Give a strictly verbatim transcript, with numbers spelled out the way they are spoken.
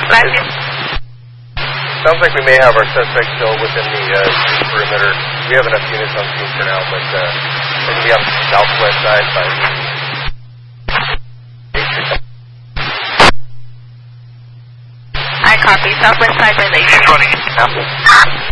flagged. Sounds like we may have our suspect still within the uh, perimeter. We have enough units on scene for now, but uh, we're going to be on the southwest side by the... I copy. Southwest side by the... Running it now.